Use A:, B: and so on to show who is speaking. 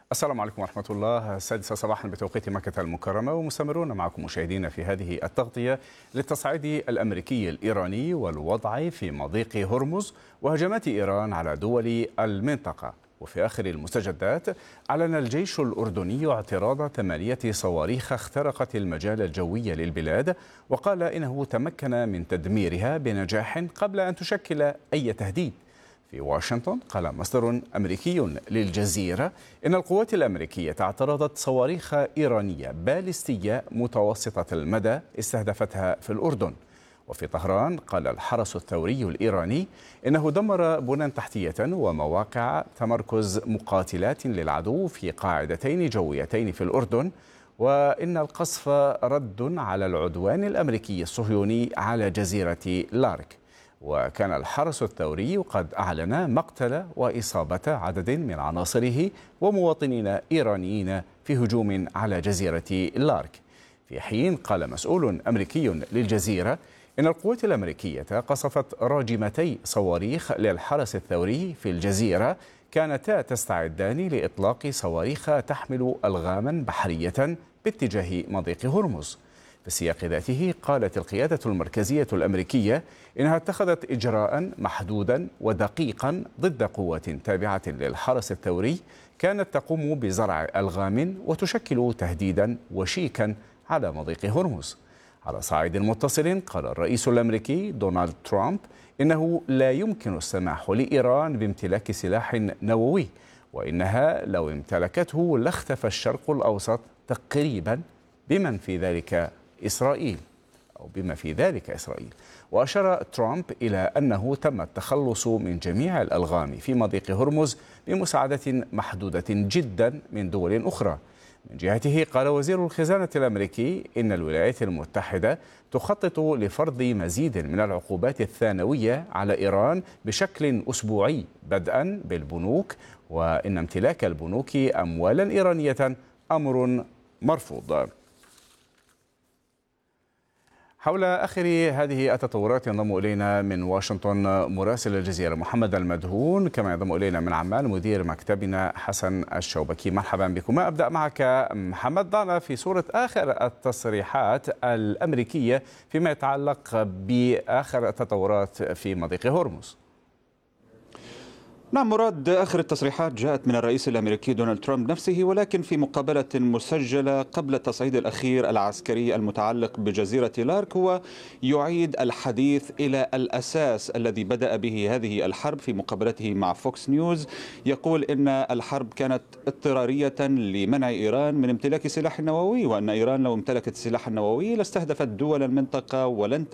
A: السلام عليكم ورحمة الله. 6 صباحا بتوقيت مكة المكرمة، ومستمرون معكم مشاهدينا في هذه التغطية للتصعيد الأمريكي الإيراني والوضع في مضيق هرمز وهجمات إيران على دول المنطقة. وفي آخر المستجدات، أعلن الجيش الأردني اعتراض 8 صواريخ اخترقت المجال الجوي للبلاد، وقال إنه تمكن من تدميرها بنجاح قبل أن تشكل أي تهديد. في واشنطن، قال مصدر أمريكي للجزيرة إن القوات الأمريكية اعترضت صواريخ إيرانية باليستية متوسطة المدى استهدفتها في الأردن. وفي طهران، قال الحرس الثوري الإيراني إنه دمر بنى تحتية ومواقع تمركز مقاتلات للعدو في قاعدتين جويتين في الأردن، وإن القصف رد على العدوان الأمريكي الصهيوني على جزيرة لارك. وكان الحرس الثوري قد أعلن مقتل وإصابة عدد من عناصره ومواطنين إيرانيين في هجوم على جزيرة لارك. في حين قال مسؤول أمريكي للجزيرة إن القوات الأمريكية قصفت راجمتي صواريخ للحرس الثوري في الجزيرة كانتا تستعدان لإطلاق صواريخ تحمل ألغاما بحرية باتجاه مضيق هرمز. في السياق ذاته، قالت القيادة المركزية الأمريكية إنها اتخذت إجراء محدودا ودقيقا ضد قوات تابعة للحرس الثوري كانت تقوم بزرع ألغام وتشكل تهديدا وشيكا على مضيق هرمز. على صعيد متصل، قال الرئيس الأمريكي دونالد ترامب إنه لا يمكن السماح لإيران بامتلاك سلاح نووي، وإنها لو امتلكته لاختفى الشرق الأوسط تقريبا بما في ذلك إسرائيل. وأشار ترامب إلى أنه تم التخلص من جميع الألغام في مضيق هرمز بمساعدة محدودة جدا من دول أخرى. من جهته، قال وزير الخزانة الأمريكي إن الولايات المتحدة تخطط لفرض مزيد من العقوبات الثانوية على إيران بشكل أسبوعي بدءا بالبنوك، وإن امتلاك البنوك أموالا إيرانية أمر مرفوض. حول آخر هذه التطورات ينضم إلينا من واشنطن مراسل الجزيرة محمد المدهون، كما ينضم إلينا من عمان مدير مكتبنا حسن الشوبكي. مرحبا بكم. أبدأ معك محمد. ضعنا في صورة آخر التصريحات الأمريكية فيما يتعلق بآخر التطورات في مضيق هرمز.
B: نعم مراد، آخر التصريحات جاءت من الرئيس الأمريكي دونالد ترامب نفسه، ولكن في مقابلة مسجلة قبل التصعيد الأخير العسكري المتعلق بجزيرة لارك، هو يعيد الحديث إلى الأساس الذي بدأ به هذه الحرب في مقابلته مع فوكس نيوز. يقول إن الحرب كانت اضطرارية لمنع إيران من امتلاك سلاح نووي، وأن إيران لو امتلكت السلاح النووي لاستهدفت دول المنطقة ولن